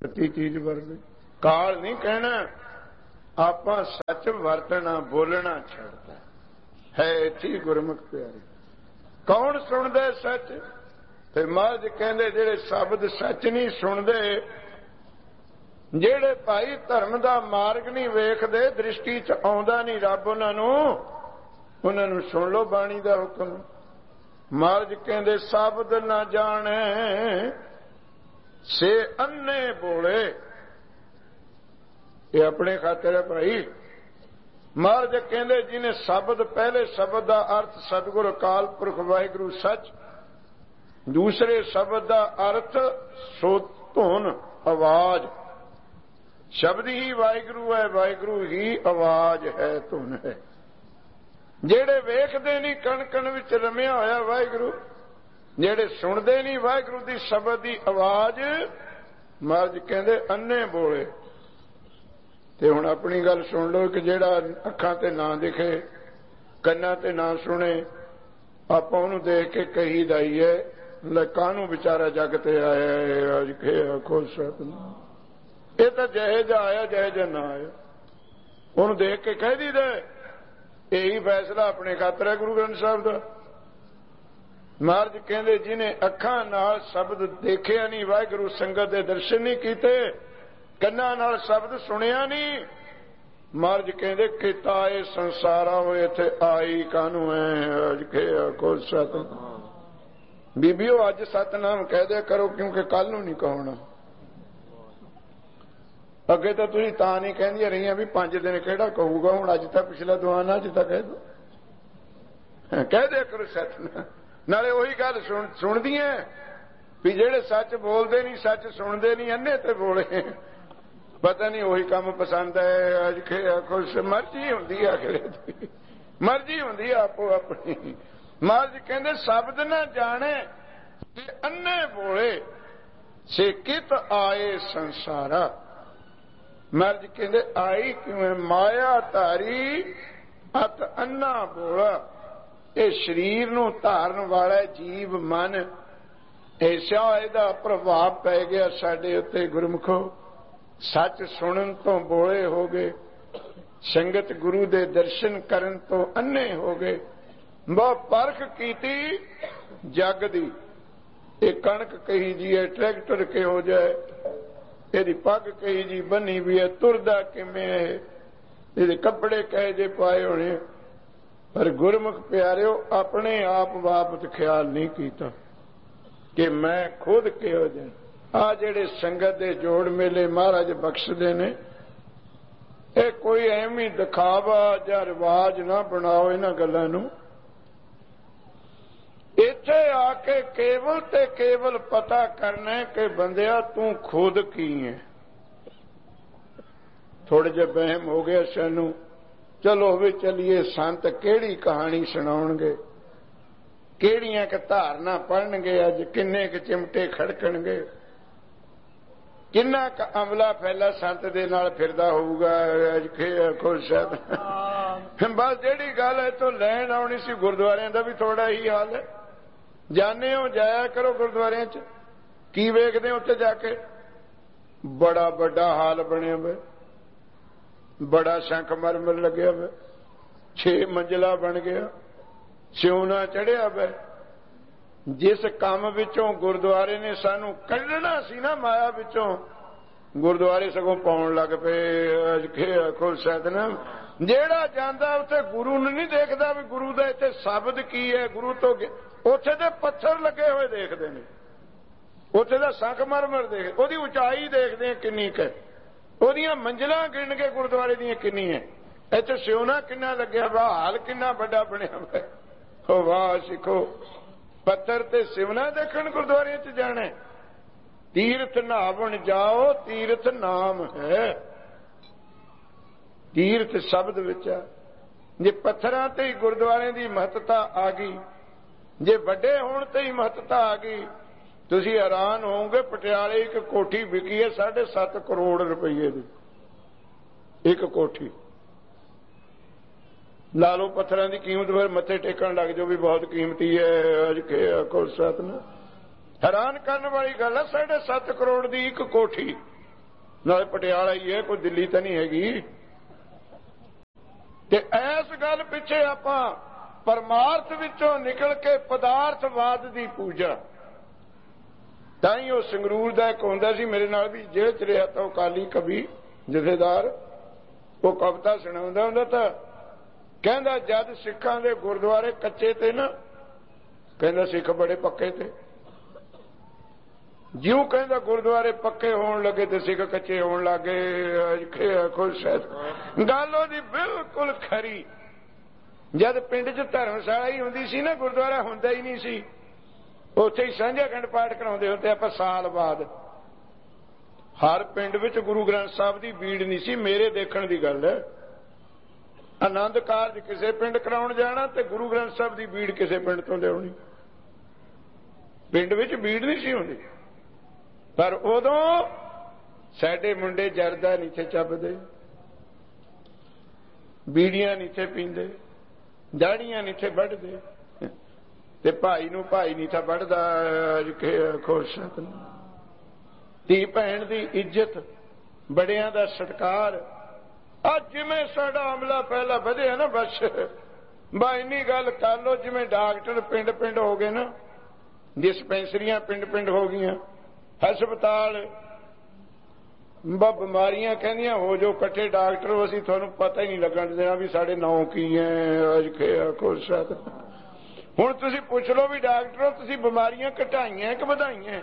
ਤੀ ਚੀਜ਼ ਵਰਤੇ। ਕਾਲ ਨਹੀਂ ਕਹਿਣਾ, ਆਪਾਂ ਸੱਚ ਵਰਤਣਾ ਬੋਲਣਾ ਛੱਡਦਾ ਹੈ। ਇੱਥੇ ਗੁਰਮੁਖ ਪਿਆਰੇ ਕੌਣ ਸੁਣਦਾ ਸੱਚ? ਤੇ ਮਹਾਰਾਜ ਕਹਿੰਦੇ ਜਿਹੜੇ ਸ਼ਬਦ ਸੱਚ ਨਹੀਂ ਸੁਣਦੇ, ਜਿਹੜੇ ਭਾਈ ਧਰਮ ਦਾ ਮਾਰਗ ਨਹੀਂ ਵੇਖਦੇ, ਦ੍ਰਿਸ਼ਟੀ 'ਚ ਆਉਂਦਾ ਨਹੀਂ ਰੱਬ ਉਹਨਾਂ ਨੂੰ ਸੁਣ ਲਓ ਬਾਣੀ ਦਾ ਹੁਕਮ। ਮਹਾਰਾਜ ਕਹਿੰਦੇ ਸ਼ਬਦ ਨਾ ਜਾਣੇ ਸੇ ਅੰਨੇ ਬੋਲੇ। ਇਹ ਆਪਣੇ ਖਾਤਰ ਹੈ ਭਾਈ। ਮਹਾਰਾਜ ਕਹਿੰਦੇ ਜਿਹਨੇ ਸ਼ਬਦ, ਪਹਿਲੇ ਸ਼ਬਦ ਦਾ ਅਰਥ ਸਤਿਗੁਰ ਅਕਾਲ ਪੁਰਖ ਵਾਹਿਗੁਰੂ ਸੱਚ, ਦੂਸਰੇ ਸ਼ਬਦ ਦਾ ਅਰਥ ਸੋਤ ਧੁਨ ਆਵਾਜ਼। ਸ਼ਬਦ ਹੀ ਵਾਹਿਗੁਰੂ ਹੈ, ਵਾਹਿਗੁਰੂ ਹੀ ਆਵਾਜ਼ ਹੈ, ਧੁਨ ਹੈ। ਜਿਹੜੇ ਵੇਖਦੇ ਨਹੀਂ ਕਣ ਕਣ ਵਿੱਚ ਰਮਿਆ ਹੋਇਆ ਵਾਹਿਗੁਰੂ, ਜਿਹੜੇ ਸੁਣਦੇ ਨਹੀਂ ਵਾਹਿਗੁਰੂ ਦੀ ਸ਼ਬਦ ਦੀ ਆਵਾਜ਼, ਮਹਾਰਾਜ ਕਹਿੰਦੇ ਅੰਨੇ ਬੋਲੇ। ਤੇ ਹੁਣ ਆਪਣੀ ਗੱਲ ਸੁਣ ਲਓ ਕਿ ਜਿਹੜਾ ਅੱਖਾਂ ਤੇ ਨਾ ਦਿਖੇ, ਕੰਨਾਂ ਤੇ ਨਾ ਸੁਣੇ, ਆਪਾਂ ਉਹਨੂੰ ਦੇਖ ਕੇ ਕਹੀਦਾ ਹੀ ਹੈ ਲੈ ਕਾਹਨੂੰ ਵਿਚਾਰਾ ਜਗ ਤੇ ਆਇਆ ਅੱਜ ਕੇ ਆਖੋ ਸਤਿਨਾਮ। ਇਹ ਤਾਂ ਜਿਹੇ ਜਿਹਾ ਆਇਆ ਜਿਹੇ ਜਿਹਾ ਨਾ ਆਇਆ, ਉਹਨੂੰ ਦੇਖ ਕੇ ਕਹਿ ਦੀਦਾ। ਇਹੀ ਫੈਸਲਾ ਆਪਣੇ ਖਾਤਰ ਹੈ ਗੁਰੂ ਗ੍ਰੰਥ ਸਾਹਿਬ ਦਾ। ਮਹਾਰਾਜ ਕਹਿੰਦੇ ਜਿਹਨੇ ਅੱਖਾਂ ਨਾਲ ਸ਼ਬਦ ਦੇਖਿਆ ਨਹੀਂ, ਵਾਹਿਗੁਰੂ ਸੰਗਤ ਦੇ ਦਰਸ਼ਨ ਨਹੀਂ ਕੀਤੇ, ਕੰਨਾਂ ਨਾਲ ਸ਼ਬਦ ਸੁਣਿਆ ਨਹੀਂ, ਮਹਾਰਾਜ ਕਹਿੰਦੇ ਕੀਤਾ ਇਹ ਸੰਸਾਰਾ ਹੋਏ ਇੱਥੇ ਆਈ ਕਾਹਨੂੰ ਐ ਅੱਜ ਕੇ ਆਖੋ ਸਤਿਨਾਮ। ਬੀਬੀਓ ਅੱਜ ਸਤਨਾਮ ਕਹਿ ਦਿਆ ਕਰੋ, ਕਿਉਂਕਿ ਕੱਲ ਨੂੰ ਨਹੀਂ ਕਹਣਾ। ਅੱਗੇ ਤਾਂ ਤੁਸੀਂ ਤਾਂ ਨਹੀਂ ਕਹਿੰਦੀਆਂ ਰਹੀਆਂ ਵੀ 5 ਦਿਨ ਕਿਹੜਾ ਕਹੂਗਾ, ਹੁਣ ਅੱਜ ਤਾਂ ਪਿਛਲਾ ਦੁਆਨਾ ਅੱਜ ਤਾਂ ਕਹਿ ਦੋ, ਕਹਿ ਦਿਆ ਕਰੋ ਸਤਨਾਮ। ਨਾਲੇ ਉਹੀ ਗੱਲ ਸੁਣਦੀਆਂ ਵੀ ਜਿਹੜੇ ਸੱਚ ਬੋਲਦੇ ਨਹੀਂ, ਸੱਚ ਸੁਣਦੇ ਨਹੀਂ, ਅੰਨੇ ਤੇ ਬੋਲੇ। ਪਤਾ ਨਹੀਂ ਉਹੀ ਕੰਮ ਪਸੰਦ ਹੈ ਅੱਜ ਖੁਸ਼। ਮਰਜ਼ੀ ਹੁੰਦੀ ਆ, ਮਰਜ਼ੀ ਹੁੰਦੀ ਆ ਆਪੋ ਆਪਣੀ। ਮਹਾਰਾਜ ਕਹਿੰਦੇ ਸ਼ਬਦ ਨਾ ਜਾਣੇ ਤੇ ਅੰਨੇ ਬੋਲੇ ਸੇ ਕਿਤ ਆਏ ਸੰਸਾਰਾ। ਮਹਾਰਾਜ ਕਹਿੰਦੇ ਆਈ ਕਿਵੇਂ? ਮਾਇਆ ਧਾਰੀ ਅਤ ਅੰਨਾ ਬੋਲਾ। ਇਹ ਸਰੀਰ ਨੂੰ ਧਾਰਨ ਵਾਲਾ ਜੀਵ ਮਨ, ਐਸਾ ਇਹਦਾ ਪ੍ਰਭਾਵ ਪੈ ਗਿਆ ਸਾਡੇ ਉੱਤੇ ਗੁਰਮੁਖੋ। ਸੱਚ ਸੁਣਨ ਤੋਂ ਬੋਲੇ ਹੋ ਗਏ, ਸੰਗਤ ਗੁਰੂ ਦੇ ਦਰਸ਼ਨ ਕਰਨ ਤੋਂ ਅੰਨੇ ਹੋ ਗਏ। ਬਹੁਤ ਪਰਖ ਕੀਤੀ ਜਗ ਦੀ। ਇਹ ਕਣਕ ਕਹੀ ਜੀ ਹੈ, ਟਰੈਕਟਰ ਕਿਹੋ ਜਿਹਾ ਹੈ, ਇਹਦੀ ਪੱਗ ਕਹੀ ਜੀ ਬੰਨੀ ਵੀ ਹੈ, ਤੁਰਦਾ ਕਿਵੇਂ ਹੈ, ਇਹਦੇ ਕੱਪੜੇ ਕਹੇ ਜੇ ਪਾਏ ਹੋਣੇ। ਪਰ ਗੁਰਮੁਖ ਪਿਆਰਿਓ ਆਪਣੇ ਆਪ ਬਾਬਤ ਖਿਆਲ ਨਹੀਂ ਕੀਤਾ ਕਿ ਮੈਂ ਖੁਦ ਕਿਹੋ ਜਿਹਾ। ਆ ਜਿਹੜੇ ਸੰਗਤ ਦੇ ਜੋੜ ਮੇਲੇ ਮਹਾਰਾਜ ਬਖਸ਼ਦੇ ਨੇ, ਇਹ ਕੋਈ ਐਵੇਂ ਦਿਖਾਵਾ ਜਾਂ ਰਿਵਾਜ ਨਾ ਬਣਾਓ ਇਹਨਾਂ ਗੱਲਾਂ ਨੂੰ। ਇੱਥੇ ਆ ਕੇ ਕੇਵਲ ਤੇ ਕੇਵਲ ਪਤਾ ਕਰਨਾ ਕਿ ਬੰਦਿਆ ਤੂੰ ਖੁਦ ਕੀ ਹੈ। ਥੋੜੇ ਜਿਹੇ ਵਹਿਮ ਹੋ ਗਿਆ ਸਾਨੂੰ, ਚਲੋ ਵੀ ਚਲੀਏ ਸੰਤ ਕਿਹੜੀ ਕਹਾਣੀ ਸੁਣਾਉਣਗੇ, ਕਿਹੜੀਆਂ ਕਿ ਧਾਰਨਾ ਪੜਨਗੇ, ਅੱਜ ਕਿੰਨੇ ਕੁ ਚਿਮਟੇ ਖੜਕਣਗੇ, ਕਿੰਨਾ ਕੁ ਅਮਲਾ ਫੈਲਾ ਸੰਤ ਦੇ ਨਾਲ ਫਿਰਦਾ ਹੋਊਗਾ। ਖੁਸ਼ ਬਸ ਜਿਹੜੀ ਗੱਲ ਹੈ ਤੋਂ ਲੈਣ ਆਉਣੀ ਸੀ, ਗੁਰਦੁਆਰਿਆਂ ਦਾ ਵੀ ਥੋੜਾ ਹੀ ਹਾਲ ਹੈ। ਜਾਣੇ ਹੋ, ਜਾਇਆ ਕਰੋ ਗੁਰਦੁਆਰਿਆਂ 'ਚ, ਕੀ ਵੇਖਦੇ ਹੋ ਉੱਥੇ ਜਾ ਕੇ? ਬੜਾ ਵੱਡਾ ਹਾਲ ਬਣਿਆ ਹੋਇਆ, ਬੜਾ ਸ਼ੰਖ ਮਰਮਰ ਲੱਗਿਆ ਹੋਇਆ, 6 ਮੰਜ਼ਿਲਾ ਬਣ ਗਿਆ, ਸਿਉਣਾ ਚੜਿਆ ਹੋਇਆ। ਜਿਸ ਕੰਮ ਵਿੱਚੋਂ ਗੁਰਦੁਆਰੇ ਨੇ ਸਾਨੂੰ ਕੱਢਣਾ ਸੀ ਨਾ, ਮਾਇਆ ਵਿੱਚੋਂ, ਗੁਰਦੁਆਰੇ ਸਗੋਂ ਪਾਉਣ ਲੱਗ ਪਏ। ਖੁਦ ਸਤਿਨਾਮ। ਜਿਹੜਾ ਜਾਂਦਾ ਉੱਥੇ ਗੁਰੂ ਨੂੰ ਨਹੀਂ ਦੇਖਦਾ ਵੀ ਗੁਰੂ ਦਾ ਇੱਥੇ ਸ਼ਬਦ ਕੀ ਹੈ, ਗੁਰੂ ਤੋਂ ਉੱਥੇ ਦੇ ਪੱਥਰ ਲੱਗੇ ਹੋਏ ਦੇਖਦੇ ਨੇ, ਉੱਥੇ ਦਾ ਸੰਗਮਰਮਰ ਦੇਖ, ਉਹਦੀ ਉਚਾਈ ਦੇਖਦੇ ਆ ਕਿੰਨੀ ਕੁ, ਉਹਦੀਆਂ ਮੰਜ਼ਿਲਾਂ ਗਿਣ ਕੇ ਗੁਰਦੁਆਰੇ ਦੀਆਂ ਕਿੰਨੀਆਂ, ਇੱਥੇ ਸਿਉਣਾ ਕਿੰਨਾ ਲੱਗਿਆ ਵਾ, ਹਾਲ ਕਿੰਨਾ ਵੱਡਾ ਬਣਿਆ ਵਾ। ਹੋ ਵਾਹ ਸਿੱਖੋ, ਪੱਥਰ ਤੇ ਸਿਵਨਾ ਦੇਖਣ ਗੁਰਦੁਆਰੇ 'ਚ ਜਾਣਾ। ਤੀਰਥ ਨਹਾਵਣ ਜਾਓ, ਤੀਰਥ ਨਾਮ ਹੈ, ਤੀਰਥ ਸ਼ਬਦ ਵਿੱਚ ਆ। ਜੇ ਪੱਥਰਾਂ ਤੇ ਹੀ ਗੁਰਦੁਆਰੇ ਦੀ ਮਹੱਤਤਾ ਆ ਗਈ, ਜੇ ਵੱਡੇ ਹੋਣ ਤੇ ਹੀ ਮਹੱਤਤਾ ਆ ਗਈ, ਤੁਸੀਂ ਹੈਰਾਨ ਹੋਵੋਗੇ। ਪਟਿਆਲੇ ਇੱਕ ਕੋਠੀ ਵਿਕੀ ਹੈ 7.5 ਕਰੋੜ ਰੁਪਏ ਦੀ, ਇੱਕ ਕੋਠੀ। ਲਾ ਲਓ ਪੱਥਰਾਂ ਦੀ ਕੀਮਤ, ਫਿਰ ਮੱਥੇ ਟੇਕਣ ਲੱਗ ਜਾਓ ਵੀ ਬਹੁਤ ਕੀਮਤੀ ਹੈ। ਅੱਜ ਕੇ ਆਖੋ ਸਤਿਨਾਮ। ਹੈਰਾਨ ਕਰਨ ਵਾਲੀ ਗੱਲ ਹੈ, 7.5 ਕਰੋੜ ਦੀ ਇੱਕ ਕੋਠੀ। नाले पटियाला ही है, कोई दिल्ली तो नहीं हैगी। ते इस गल पिछे आपां परमार्थ विचों निकल के पदार्थवाद की पूजा, ताई वो संगरूर का एक होंदा सी मेरे नाल भी जेल च रहा, तो अकाली कवि जथेदार, वो कविता सुणाउंदा हुंदा तां कहंदा जद सिखां दे गुरुद्वारे कच्चे थे ना, कहंदा सिख बड़े पक्के थे। ज्यों कहंदा गुरुद्वारे पक्के होण लगे ते सिख कच्चे होण लगे। खुश है गल ओदी बिल्कुल खरी। जद पिंड च धर्मशाला ही हुंदी सी ना, गुरुद्वारा हुंदा ही नहीं सी, उत्थे ही सांझा खंड पाठ कराउंदे हुंदे आपां साल बाद। हर पिंड विच गुरु ग्रंथ साहिब दी भीड़ नहीं सी। मेरे देखण दी गल है, आनंद कारज किसे पिंड कराउण जाना ते गुरु ग्रंथ साहिब दी भीड़ किसे पिंड तो लियाउणी, पिंड विच भीड़ नहीं सी हुंदी। पर उदों साडे मुंडे जरदा नहीं थे चबदे, बीड़ियां नहीं थे पींदे, दाड़ियां नहीं थे बढ़दे, ते भाई नूं भाई नहीं था बढ़दा। खुश धी भैन दी इज्जत, बड़ियां दा सत्कार, अज जिवें साडा अमला पहला वधिया ना, बस इन्नी गल कर लो जिवें डॉक्टर पिंड पिंड हो गए ना, डिस्पेंसरियां पिंड पिंड हो गईयां, हस्पताल बीमारियां कहंदियां हो जो कट्ठे डॉक्टर, असीं तुहानूं पता ही नहीं लगन देना भी साडे नाम की है। खुश हुण तुसीं पुछ लो भी डॉक्टरों तुसीं बीमारियां घटाईयां कि वधाईयां?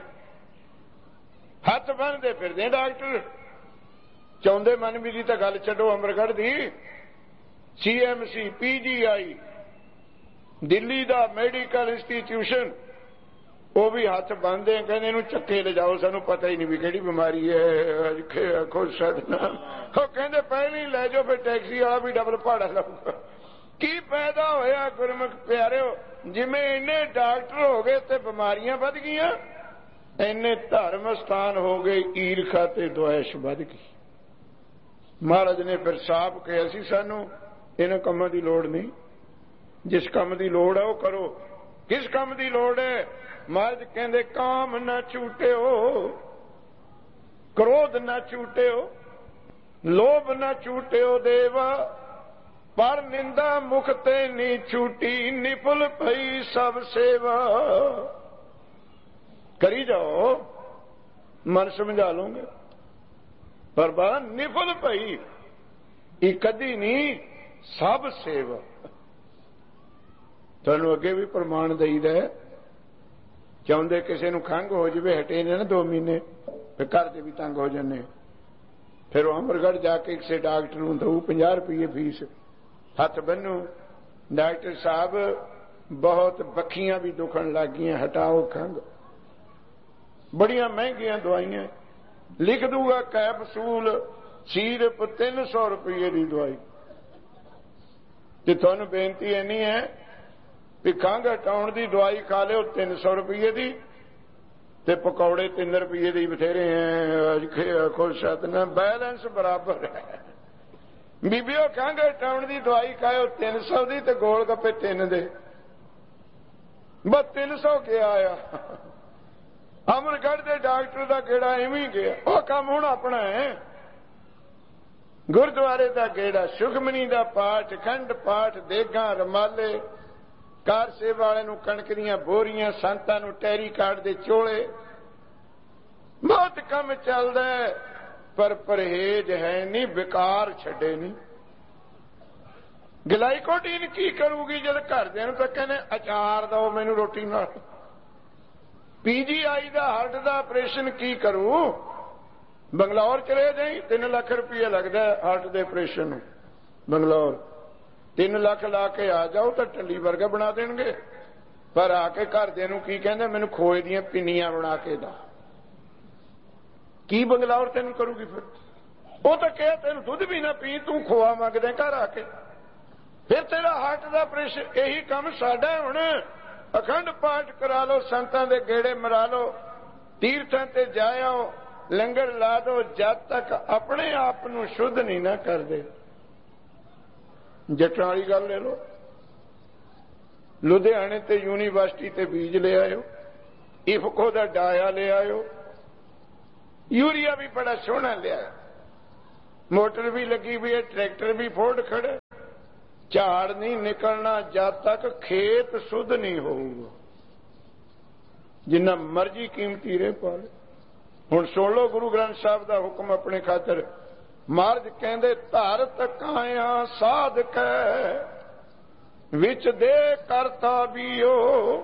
हथ बन्नदे फिरदे डॉक्टर। चाहुंदे मनवी दी तां गल छड्डो, अमरगढ़ दी CMC PGI दिल्ली दा मैडिकल इंस्टीट्यूशन, वो भी हाथ बंदे कहने इहनूं चक्के ले जाओ, सानूं पता ही नहीं भी किहड़ी बीमारी है। खुश सदनाम वो कहंदे पहले ही लै जाओ, फिर टैक्सी वाला भी डबल भाड़ा लाऊगा। की पैदा होया गुरमुख प्यारिओ, जिवें इन्ने डॉक्टर हो गए ते बीमारियां वध गईयां, इन्ने धर्म स्थान हो गए ईर्खा ते द्वेष वध गई। महाराज ने फिर साफ कहा सी सानूं इन्हां कामां दी लोड़ नहीं, जिस काम की लोड़ है वो करो। किस काम की लोड़ है? महाराज कहंदे काम न झूठिओ, क्रोध न झूठिओ, लोभ न झूठिओ देवा, पर निंदा मुख ते नी छूटी, निपुल भई सब सेवा। करी जाओ, मन समझा लोगे, पर बात निपुल भई कदी नहीं सब सेवा। तुहानूं अगे भी प्रमाण दईदा है, चाहुंदे किसी नूं खंघ हो जाए, हटे ने ना 2 महीने, फिर घर दे भी तंग हो जाने, फिर अमरगढ़ जाके किसी डॉक्टर नूं दऊ 50 रुपये फीस, हथ बन्नू डॉक्टर साहब बहुत बखियां भी दुखन लग गई, हटाओ खंघ। बड़ियां महंगियां दवाइयां लिख दूगा, कैप्सूल सिर्फ 300 रुपये की दवाई। ते तुहानूं बेनती इन्नी है भी खंघ हटाउण दी दवाई खा लिओ 300 रुपये की, ते पकौड़े 3 रुपये के बथेरे हैं। खुश ना बैलेंस बराबर है। बीबिओ खंघ हटाउण दी दवाई खाओ 300 की, ते गोल गप्पे 3 दे, बस 300 क्या आया। अमरगढ़ के डॉक्टर का गेड़ा इवें गया, वह काम हुण अपना है। गुरुद्वारे का गेड़ा, सुखमनी का पाठ, खंड पाठ, देगां रमाले, कार सेवा वाले नूं कणक दीआं बोरियां, संतां नूं टैरी कार्ड दे चोले, बहुत काम चलदा है, पर परहेज है नहीं, बेकार छड्डे नहीं। ग्लाइकोडीन की करूगी जद घरदिआं नूं तां कहने अचार दो मैनूं रोटी नाल। PGI का हार्ट का ऑपरेशन की करूं, बंगलौर चले जाई 3 लाख रुपया लगता है हार्ट के ऑपरेशन। बंगलौर 3 लाख ला के आ जाओ तो टली वर्गा बना देंगे, पर आके घरदिआं नूं की कहंदे मैनूं खोए दीआं पिन्नियां बना के दा। की बंगलौर तेन करूगी? फिर वो तो कह तेन दुध भी ना पी, तू खोआ मंगदे घर आके, फिर तेरा हार्ट का ऑपरेशन। यही काम साडा हुण, अखंड पाठ करा लो, संतां दे गेड़े मरा लो, तीर्थां ते जाओ, लंगर ला दो, जब तक अपने आप नूं शुद्ध नहीं ना कर दे। जट्टां वाली गल ले लो, लुधियाने ते यूनीवर्सिटी ते बीज ले आयो, इफको दा डाया ले आयो, यूरिया भी बड़ा सोहना लिया, मोटर भी लगी हुई है, ट्रैक्टर भी फोर्ड खड़े, झाड़ नहीं निकलना जब तक खेत शुद्ध नहीं होगा, जिन्ना मर्जी कीमती रह पाले। हुण सुन लो गुरु ग्रंथ साहब का हुक्म अपने खातर। महाराज कहंदे धरत काया साधक विच दे करता बीओ।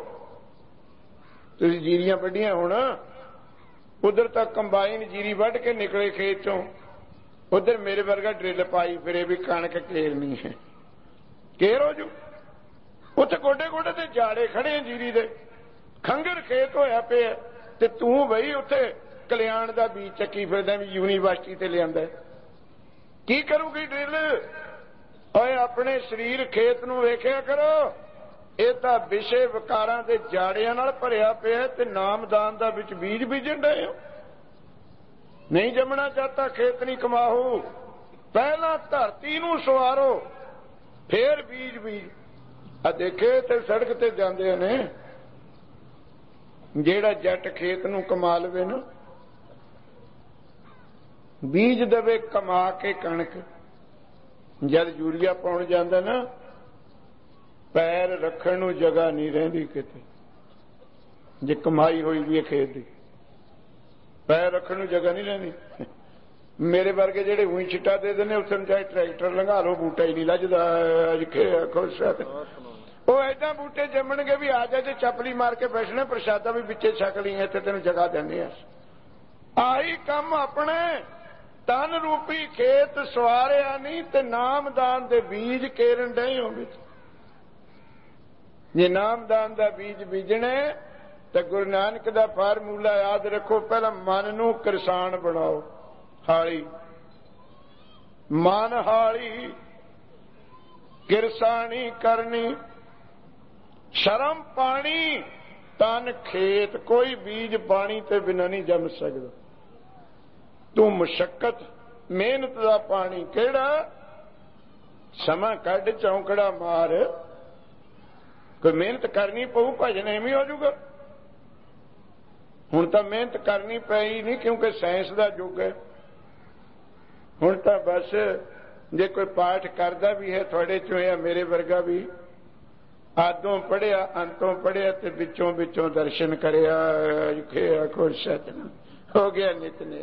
तुसीं जीरियां वड्डियां हुण, उधर तक कंबाइन जीरी वढ़ के निकले खेत चों, उधर मेरे वर्गा ड्रिल पाई फिरे भी कणक केरनी है, केर हो जू। उत्थे गोडे गोडे ते जाड़े खड़े जीरी दे, खंगर खेत होया पिया ते तूं बई उत्थे कल्याण दा बीज चक्की फिरदा भी यूनीवर्सिटी ते लिआंदा। की करूगी ड्रिल? ओए अपने शरीर खेत नूं वेखिया करो, ਇਹ ਤਾਂ ਵਿਸ਼ੇ ਵਿਕਾਰਾਂ ਦੇ ਜਾੜਿਆਂ ਨਾਲ ਭਰਿਆ ਪਿਆ ਤੇ ਨਾਮਦਾਨ ਦਾ ਵਿੱਚ ਬੀਜ ਬੀਜਣ ਡਏ ਹੋ। ਨਹੀਂ ਜੰਮਣਾ ਚਾਹਤਾ ਖੇਤ ਨਹੀਂ ਕਮਾਹੂ, ਪਹਿਲਾਂ ਧਰਤੀ ਨੂੰ ਸਵਾਰੋ ਫੇਰ ਬੀਜ ਬੀਜ। ਆ ਦੇਖੇ ਤੇ ਸੜਕ ਤੇ ਜਾਂਦੇ ਨੇ, ਜਿਹੜਾ ਜੱਟ ਖੇਤ ਨੂੰ ਕਮਾ ਲਵੇ ਨਾ, ਬੀਜ ਦੇਵੇ ਕਮਾ ਕੇ ਕਣਕ, ਜਦ ਯੂਰੀਆ ਪਾਉਣ ਜਾਂਦਾ ਨਾ, पैर रखण नूं जगह नहीं रहिंदी किते। जे कमाई होई भी खेत दी, पैर रखण नूं जगह नहीं रहिंदी। मेरे वर्गे जेड़े उही छिट्टा दे देने, उत्थे चाहे ट्रैक्टर लंघा लो, बूटा ही नहीं लजदा। खुश वो ऐसा बूटे जमणगे भी आ जाए चपली मार के बैठने, प्रसादा भी पिछे छक ली, इत्थे तेन जगह देने। आही कम अपने तन रूपी खेत सवारिया नहीं ते नामदान दे बीज केरन डे हो। जे नामदान का बीज बीजने तो गुरु नानक का फार्मूला याद रखो, पहला मन नूं किरसान बनाओ, हाली मन हाली किरसानी करनी, शर्म पानी तन खेत, कोई बीज पानी ते बिना नहीं जम सकता। तू मुशक्कत मेहनत का पानी केड़ा, समा कढ चौंकड़ा मार, कोई मेहनत करनी पऊ, भजन एवं हो जाऊगा। हुण तो मेहनत करनी पई नहीं, क्योंकि साइंस का युग है। हुण तो बस जे कोई पाठ करता भी है थोड़े चो या मेरे वर्गा भी, आदों पढ़िया अंतों पढ़िया ते विचों विचों दर्शन करिया, खुश हो गया नितने।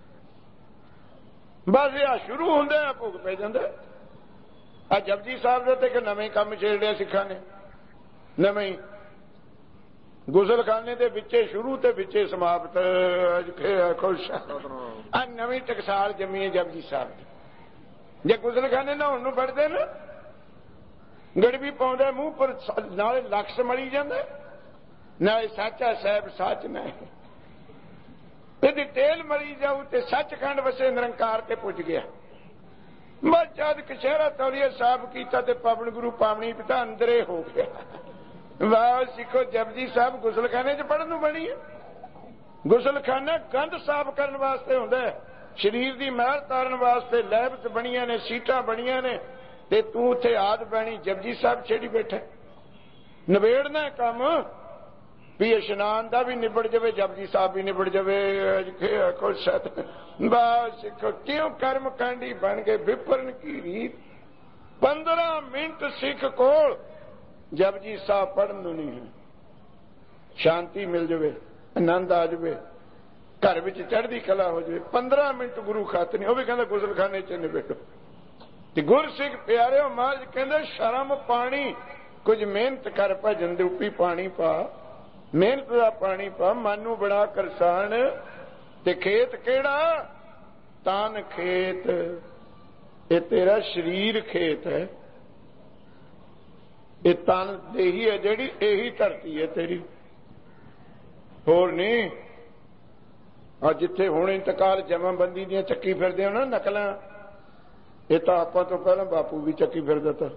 बस यह शुरू होंदा भुग पै जांदा। आ जपजी साहब दे ते नवें काम छेड़िया सिखां ने, नवीं गुसलखाने दे विचे शुरू ते विचे समाप्त। खुश आ नवीं टकसाल जमी है जपजी साहब। जे गुसलखाने नहाउण नूं वड़दे ना, गड़बी पाउंदा मूंह पर, नाले लक्स मली जांदा, नाले साचा साहिब सच नहीं, इहदी तेल मली जाऊ ते सचखंड वसे निरंकार ते पुज गया। बस जद कशहरा तौलिया साहब कीता ते पावन गुरु पावनी पिता अंदरे हो गया। वाह सिखो, जपजी साहब गुसलखाने च पढ़न नूं बनी है। गुसलखाना गंद साफ करने वास्ते होंदा है, शरीर की महर तारन वास्ते लैब च बणियां ने, सीटां बणियां ने, ते तू उत्थे आद बैणी जपजी साहब छेड़ी बैठा। नवेड़ना काम भी इशनान का भी निबड़ जाए, जपजी साहब भी निबड़ जाए। खुश वाह सिखो, क्यों कर्म कांडी बन गए विपरन की रीत। 15 मिनट सिख कोल जपजी साहब पढ़न नहीं है, शांति मिल जाए, आनंद आ जाए, घर में चढ़ती कला हो जाए। 15 मिनट गुरु खातर नहीं, वह भी कहता गुसलखाने च निबेड़ो। ते गुरसिख प्यारे महाराज कहते शर्म पानी, कुछ मेहनत कर, भजन दे उपी पानी पा, मेहनत का पानी पा, मन नूं बड़ा करसान। ते खेत केड़ा, तन खेत, ये तेरा शरीर खेत है, ये तन देही है जेड़ी, यही धरती है तेरी, होर नहीं। और जिथे हुण इंतकाल जमाबंदी दी चक्की फिरदे हो ना नकल, ये तो आपां तो पहला बापू भी चक्की फिरदा था,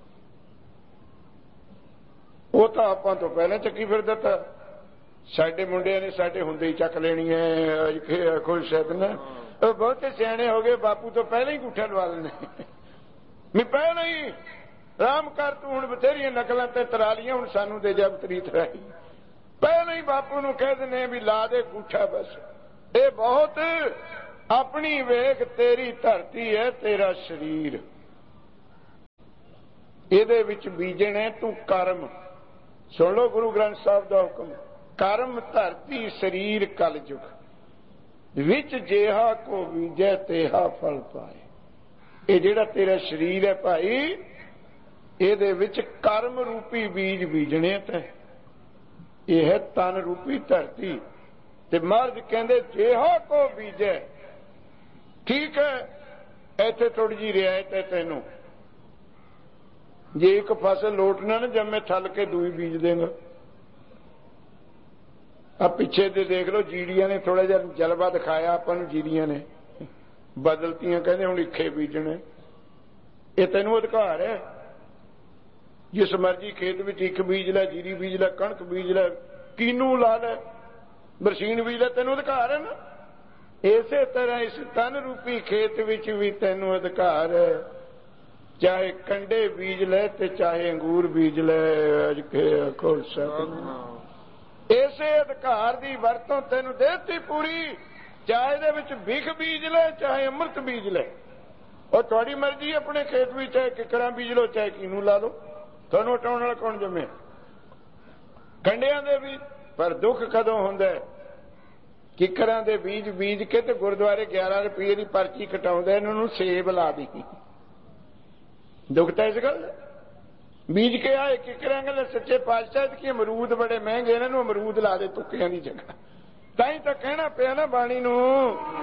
वो तो आपां तो पहले चक्की फिरदा था। साडे मुंडिया ने साडे हुंदे ही चक लेनी है। खुश है ना, बहुते सियाणे हो गए, बापू तो पहले ही गुठा लवा लेने, मैं पहले ही राम कर, तू हुण बथेरियां नकलां ते तरा लियां, हुण सानू दे जा तरीत रही। पहले ही बापू नूं कह दिंदे भी ला दे गुठा, बस ਇਹ ਬਹੁਤ ਆਪਣੀ ਵੇਖ ਤੇਰੀ ਧਰਤੀ ਹੈ, ਤੇਰਾ ਸਰੀਰ, ਇਹਦੇ ਵਿੱਚ ਬੀਜਣੇ ਤੂੰ ਕਰਮ। ਸੁਣ ਲਓ ਗੁਰੂ ਗ੍ਰੰਥ ਸਾਹਿਬ ਦਾ ਹੁਕਮ, ਕਰਮ ਧਰਤੀ ਸਰੀਰ ਕਲਯੁਗ, ਵਿੱਚ ਜਿਹਾ ਕੋ ਬੀਜੈ ਤੇਹਾ ਫਲ ਪਾਏ। ਇਹ ਜਿਹੜਾ ਤੇਰਾ ਸਰੀਰ ਹੈ ਭਾਈ, ਇਹਦੇ ਵਿੱਚ ਕਰਮ ਰੂਪੀ ਬੀਜ ਬੀਜਣੇ ਤੈਂ। ਇਹ ਹੈ ਤਨ ਰੂਪੀ ਧਰਤੀ। ਤੇ ਮਹਾਰਾਜ ਕਹਿੰਦੇ ਜਿਹਾ ਕੋ ਬੀਜੈ। ਠੀਕ ਹੈ, ਇੱਥੇ ਥੋੜੀ ਜਿਹੀ ਰਿਆਇਤ ਹੈ ਤੈਨੂੰ, ਜੇ ਇੱਕ ਫਸਲ ਲੋਟ ਨਾ ਜੰਮੇ ਥੱਲ ਕੇ ਦੂਈ ਬੀਜ ਦੇਗਾ। ਆ ਪਿੱਛੇ ਦੇ ਦੇਖ ਲਓ, ਜੀੜੀਆਂ ਨੇ ਥੋੜਾ ਜਿਹਾ ਜਲਵਾ ਦਿਖਾਇਆ ਆਪਾਂ ਨੂੰ, ਜੀੜੀਆਂ ਨੇ ਬਦਲਤੀਆਂ, ਕਹਿੰਦੇ ਹੁਣ ਇੱਖੇ ਬੀਜਣੇ। ਇਹ ਤੈਨੂੰ ਅਧਿਕਾਰ ਹੈ, ਜਿਸ ਮਰਜੀ ਖੇਤ ਵਿੱਚ ਇੱਕ ਬੀਜ ਲੈ, ਜੀਰੀ ਬੀਜ ਲੈ, ਕਣਕ ਬੀਜ ਲੈ, ਕੀਨੂ ਲਾ ਲੈ, ਬਰਸੀਨ ਬੀਜ ਲੈ, ਤੈਨੂੰ ਅਧਿਕਾਰ ਹੈ ਨਾ। ਇਸੇ ਤਰ੍ਹਾਂ ਇਸ ਤਨ ਰੂਪੀ ਖੇਤ ਵਿੱਚ ਵੀ ਤੈਨੂੰ ਅਧਿਕਾਰ ਹੈ, ਚਾਹੇ ਕੰਡੇ ਬੀਜ ਲੈ ਤੇ ਚਾਹੇ ਅੰਗੂਰ ਬੀਜ ਲੈ। ਅਜ ਕੇ ਖੋਲ ਸਕਦਾ ਇਸੇ ਅਧਿਕਾਰ ਦੀ ਵਰਤੋਂ ਤੈਨੂੰ ਦੇਤੀ ਪੂਰੀ, ਚਾਹੇ ਇਹਦੇ ਵਿੱਚ ਬਿਖ ਬੀਜ ਲੈ ਚਾਹੇ ਅੰਮ੍ਰਿਤ ਬੀਜ ਲੈ। ਉਹ ਤੁਹਾਡੀ ਮਰਜ਼ੀ, ਆਪਣੇ ਖੇਤ ਵਿੱਚ ਚਾਹੇ ਕਿਕਰਾਂ ਬੀਜ ਲਓ ਚਾਹੇ ਕੀਨੂੰ ਲਾ ਲਓ, ਤੁਹਾਨੂੰ ਹਟਾਉਣ ਵਾਲਾ ਕੌਣ ਜੰਮੇ। ਕੰਡਿਆਂ ਦੇ ਵੀ ਪਰ ਦੁੱਖ ਕਦੋਂ ਹੁੰਦਾ, ਕਿਕਰਾਂ ਦੇ ਬੀਜ ਬੀਜ ਕੇ ਤੇ ਗੁਰਦੁਆਰੇ 11 ਰੁਪਏ ਦੀ ਪਰਚੀ ਕਟਾਉਂਦੇ, ਇਹਨਾਂ ਨੂੰ ਸੇਬ ਲਾ ਦੀ। ਦੁੱਖ ਤਾਂ ਇਸ ਗੱਲ ਬੀਜ ਕੇ ਆਏ ਕਿਕਰਾਂ, ਕਹਿੰਦੇ ਸੱਚੇ ਪਾਤਸ਼ਾਹ ਕੀ ਅਮਰੂਦ ਬੜੇ ਮਹਿੰਗੇ, ਇਹਨਾਂ ਨੂੰ ਅਮਰੂਦ ਲਾ ਦੇ ਤੁੱਕਿਆਂ ਦੀ ਜਗ੍ਹਾ। ਤਾਂ ਹੀ ਤਾਂ ਕਹਿਣਾ ਪਿਆ ਨਾ ਬਾਣੀ ਨੂੰ,